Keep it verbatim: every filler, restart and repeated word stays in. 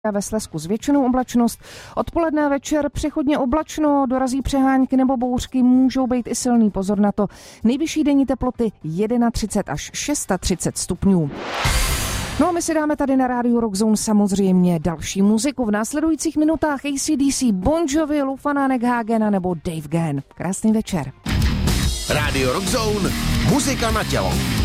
Ve Slezsku zvětšenou oblačnost. Odpoledne večer přechodně oblačno, dorazí přehánky nebo bouřky, můžou být i silný, pozor na to. Nejvyšší denní teploty třicet jedna až třicet šest stupňů. No a my si dáme tady na rádiu Rock Zone samozřejmě další muziku. V následujících minutách A C D C, Bon Jovi, Lou Fanánek Hagena nebo Dave Gahan. Krásný večer. Rádio Rock Zone, muzika na tělo.